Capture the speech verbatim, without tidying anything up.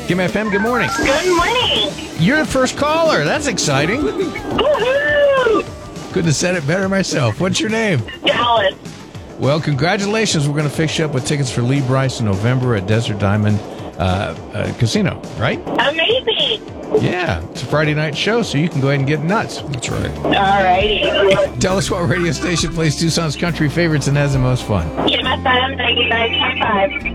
Kim F M, good morning. Good morning. You're the first caller. That's exciting. Woohoo! Couldn't have said it better myself. What's your name? Dallas. Well, congratulations. We're going to fix you up with tickets for Lee Brice in November at Desert Diamond uh, uh, Casino, right? Amazing. Yeah. It's a Friday night show, so you can go ahead and get nuts. That's right. Alrighty. Tell us what radio station plays Tucson's country favorites and has the most fun. Kim F M ninety-nine point five.